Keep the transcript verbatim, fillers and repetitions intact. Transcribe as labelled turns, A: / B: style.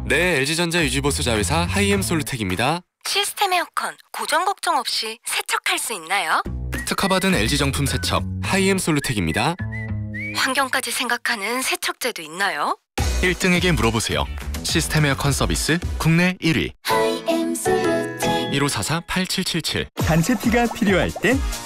A: 네, 엘지전자 유지보수 자회사 하이엠솔루텍입니다.
B: 시스템 에어컨 고장 걱정 없이 세척할 수 있나요?
A: 특허받은 엘지 정품 세척 하이엠솔루텍입니다.
B: 환경까지 생각하는 세척제도 있나요?
A: 일 등에게 물어보세요. 시스템 에어컨 서비스 국내 일 위. 일오사사 팔칠칠칠.
C: 단체 티가 필요할 땐